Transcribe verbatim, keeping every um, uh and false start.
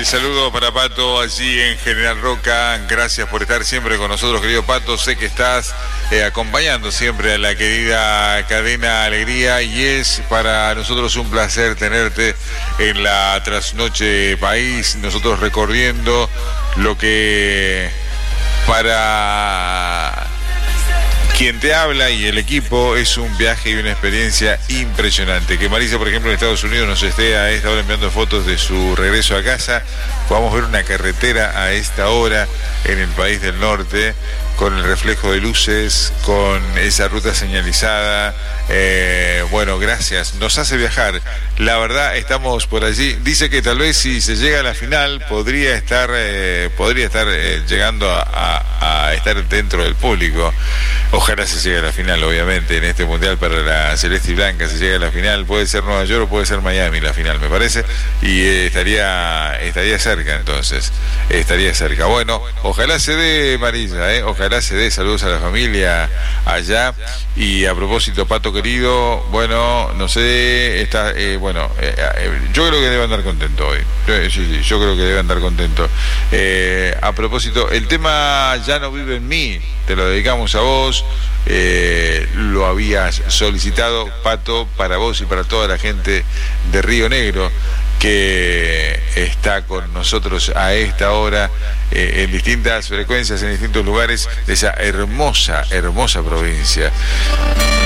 saludo para Pato allí en General Roca. Gracias por estar siempre con nosotros, querido Pato. Sé que estás eh, acompañando siempre a la querida cadena Alegría y es para nosotros un placer tenerte en la Trasnoche País. Nosotros recorriendo lo que para quien te habla y el equipo es un viaje y una experiencia impresionante. Que Marisa, por ejemplo, en Estados Unidos nos esté a esta hora enviando fotos de su regreso a casa. Podamos ver una carretera a esta hora en el país del norte, con el reflejo de luces, con esa ruta señalizada. Eh, bueno, gracias. Nos hace viajar. La verdad, estamos por allí. Dice que tal vez si se llega a la final podría estar, eh, podría estar eh, llegando a, a, a estar dentro del público. Ojalá se llegue a la final, obviamente, en este mundial para la Celeste y Blanca. Se llega a la final, puede ser Nueva York o puede ser Miami la final, me parece. Y eh, estaría, estaría cerca, entonces. Estaría cerca. Bueno, ojalá se dé, Marisa, ¿eh? Ojalá se dé. Saludos a la familia allá. Y a propósito, Pato querido, bueno, no sé, está, eh, bueno, eh, eh, yo creo que debe andar contento hoy. Eh, sí, sí, yo creo que debe andar contento. Eh, a propósito, el tema Ya no vive en mí, te lo dedicamos a vos. Eh, lo habías solicitado, Pato, para vos y para toda la gente de Río Negro que está con nosotros a esta hora eh, en distintas frecuencias, en distintos lugares de esa hermosa, hermosa provincia.